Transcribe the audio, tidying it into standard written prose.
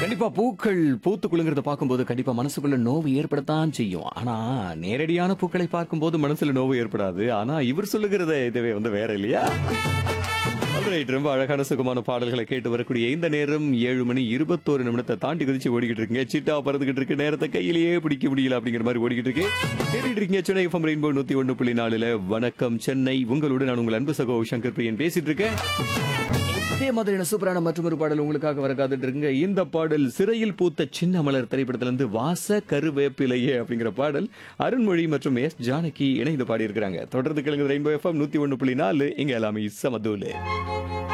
கண்டிப்பா பூக்கள் பூத்து குலுங்குறத பார்க்கும்போது கண்டிப்பா மனசுக்குள்ள நோவு ஏற்படத்தான் செய்யும். ஆனா நேரடியான பூக்களை பார்க்கும்போது மனசுல நோவு ஏற்படாது. ஆனா இவர் சொல்லுகிறத இதுவே வேற இல்லையா? ஆல்ரைட், ரொம்ப அழகான சுகமான பாடல்களை கேட்டு வரக்கூடிய இந்த நேரம் 7 மணி 21 நிமிடத்தை தாண்டி குதிச்சு ஓடிக்கிட்டு இருக்குங்க. சிட்டா பறந்துகிட்டு இருக்கு, நேரத்தை கையிலேயே பிடிக்க முடியல அப்படிங்கிற மாதிரி ஓடிக்கிட்டு இருக்கு. கேட்டுட்டு இருக்கீங்க சென்னை எஃப்எம் ரெயின்போ 101.4. வணக்கம் சென்னை, உங்களோடு நான் உங்கள் அன்பு சகோ சங்கர் பிரியன் பேசிட்டு இருக்கேன். இதே மாதிரியான சூப்பரான மற்றொரு பாடல் உங்களுக்காக வர காத்துட்டு இருக்குங்க. இந்த பாடல் சிறையில் பூத்த சின்ன மலர் திரைப்படத்திலிருந்து வாச கருவேப்பிலையே அப்படிங்கிற பாடல் அருண்மொழி மற்றும் எஸ் ஜானகி இணைந்து பாடி இருக்கிறாங்க. தொடர்ந்து கேளுங்க ரெயின்போ எஃப்எம் 101.4. இங்க எல்லாமே சமதூலு.